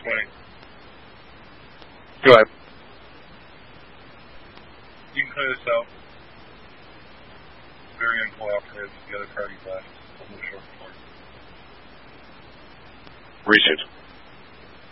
20. Go ahead. You can clear this out. Very end pull out for the other party left. A little short before. Reshoot.